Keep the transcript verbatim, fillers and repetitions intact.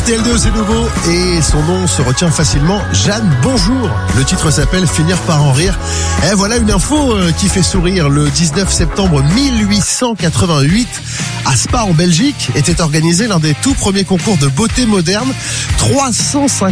R T L deux, c'est nouveau et son nom se retient facilement. Jeanne, bonjour. Le titre s'appelle Finir par en rire. Et voilà une info qui fait sourire. Le dix-neuf septembre mille huit cent quatre-vingt-huit, à Spa en Belgique, était organisé l'un des tout premiers concours de beauté moderne. trois cent cinquante